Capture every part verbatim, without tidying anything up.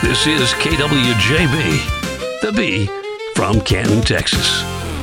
This is K W J B, the B from Canton, Texas.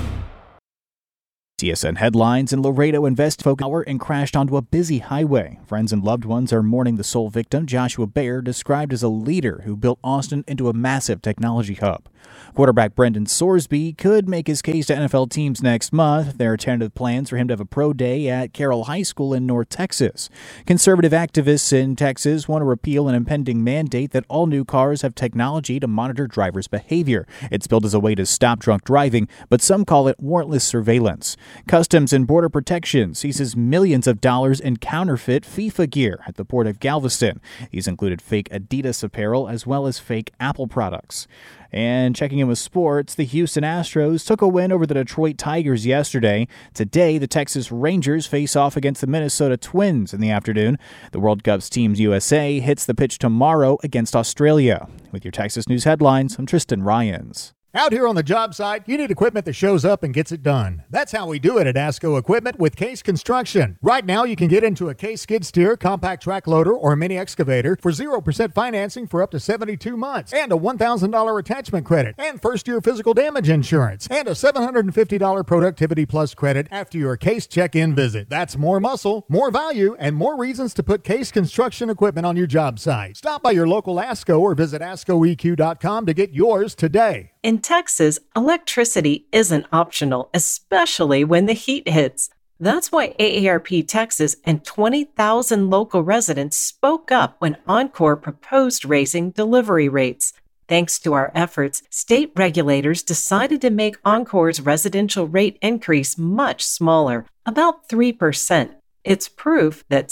T S N headlines. In Laredo, invest focused hour and crashed onto a busy highway. Friends and loved ones are mourning the sole victim, Joshua Baer, described as a leader who built Austin into a massive technology hub. Quarterback Brendan Sorsby could make his case to N F L teams next month. There are tentative plans for him to have a pro day at Carroll High School in North Texas. Conservative activists in Texas want to repeal an impending mandate that all new cars have technology to monitor drivers' behavior. It's billed as a way to stop drunk driving, but some call it warrantless surveillance. Customs and Border Protection seizes millions of dollars in counterfeit FIFA gear at the port of Galveston. These included fake Adidas apparel as well as fake Apple products. And checking in with sports, the Houston Astros took a win over the Detroit Tigers yesterday. Today, the Texas Rangers face off against the Minnesota Twins in the afternoon. The World Cup's Team U S A hits the pitch tomorrow against Australia. With your Texas News headlines, I'm Tristan Ryans. Out here on the job site, you need equipment that shows up and gets it done. That's how we do it at ASCO Equipment with Case Construction. Right now, you can get into a Case skid steer, compact track loader, or mini excavator for zero percent financing for up to seventy-two months, and a one thousand dollars attachment credit, and first-year physical damage insurance, and a seven hundred fifty dollars Productivity Plus credit after your Case check-in visit. That's more muscle, more value, and more reasons to put Case Construction equipment on your job site. Stop by your local ASCO or visit asco e q dot com to get yours today. In Texas, electricity isn't optional, especially when the heat hits. That's why A A R P Texas and twenty thousand local residents spoke up when Oncor proposed raising delivery rates. Thanks to our efforts, state regulators decided to make Oncor's residential rate increase much smaller, about three percent. It's proof that